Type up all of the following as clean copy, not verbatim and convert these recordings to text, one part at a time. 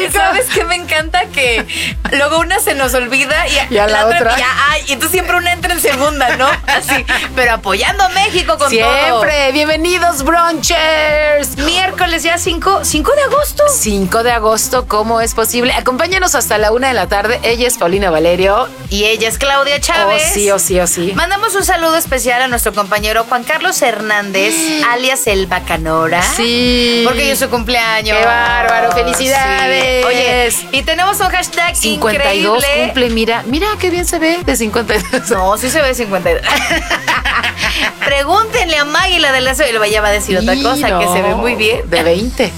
¿sabes qué? Me encanta que luego una se nos olvida y a la otra ya hay. Y entonces siempre una entra en segunda, ¿no? Así, pero apoyando a México con siempre. todo. Siempre. Bienvenidos, brunchers. Miércoles ya 5 de agosto. 5 de agosto, ¿cómo es posible? Acompáñanos hasta la 1 de la tarde. Ella es Paulina Valerio. Y ella es Claudia Chávez. Oh, sí, oh, sí, oh, sí. Mandamos un saludo especial a nuestro compañero Juan Carlos Hernández, alias El Bacanora. Sí. Porque es su cumpleaños. ¡Qué bárbaro! ¡Felicidades! Sí. Oye, y tenemos un hashtag 52 increíble. cumple, mira qué bien se ve de 52. No, sí se ve de 52. Pregúntenle a Maggie la de la... Ella va a decir otra cosa, que se ve muy bien. De 20.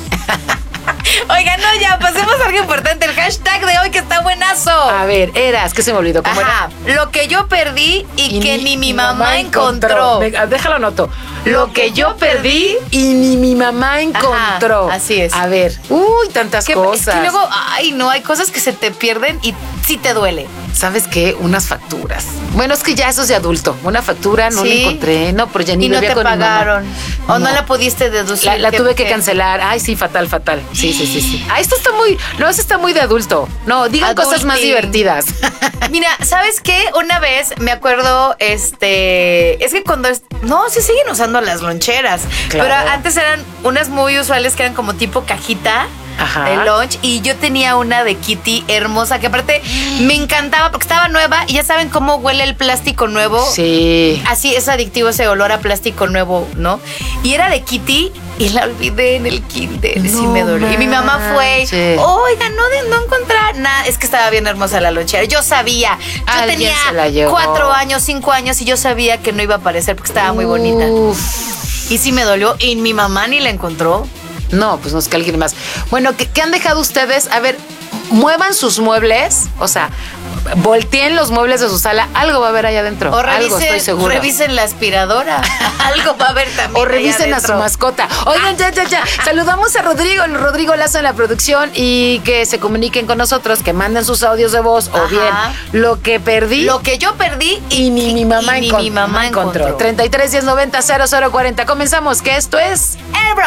Oigan, no, ya, pasemos a algo importante. El hashtag de hoy que está buenazo. A ver, que se me olvidó. ¿Cómo era? Lo que yo perdí y que ni mi mamá encontró. Déjalo anoto. Lo que yo perdí y ni mi mamá encontró. Ajá, así es. A ver, tantas cosas. Es que luego, no, hay cosas que se te pierden y sí te duele. ¿Sabes qué? Unas facturas. Bueno, es que ya eso es de adulto. Una factura no la encontré. No, pero ya ni no vivía te con pagaron. mi mamá. O no la pudiste deducir. La tuve que cancelar. Ay, sí, fatal. Sí. Esto está eso está muy de adulto. No, digan cosas más divertidas. Mira, ¿sabes qué? Una vez me acuerdo, es que cuando... No, sí siguen usando las loncheras. Claro. Pero antes eran unas muy usuales que eran como tipo cajita. Ajá. De lunch, y yo tenía una de Kitty hermosa que aparte me encantaba porque estaba nueva y ya saben cómo huele el plástico nuevo. Sí. Así es adictivo ese olor a plástico nuevo, ¿no? Y era de Kitty y la olvidé en el kinder. Sí me dolió. Y mi mamá fue, oiga, no encontrar nada. Es que estaba bien hermosa la lonchera. Yo sabía. Yo tenía 4 años, 5 años y yo sabía que no iba a aparecer porque estaba muy bonita. Y sí me dolió y mi mamá ni la encontró. No, pues no es que alguien más. Bueno, ¿qué han dejado ustedes? A ver, muevan sus muebles, o sea, volteen los muebles de su sala, algo va a haber allá adentro. O revisen, algo, estoy seguro. Revisen la aspiradora, algo va a haber también. O revisen a su mascota. Oigan, ya. Saludamos a Rodrigo Lazo en la producción y que se comuniquen con nosotros, que manden sus audios de voz o bien lo que perdí. Lo que yo perdí y ni mi mamá encontró. 33 10 90 0040. Comenzamos, que esto es El Brunch.